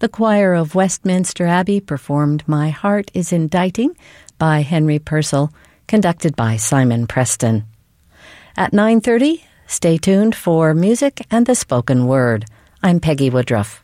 The choir of Westminster Abbey performed My Heart is Indicting by Henry Purcell, conducted by Simon Preston. At 9:30, stay tuned for music and the spoken word. I'm Peggy Woodruff.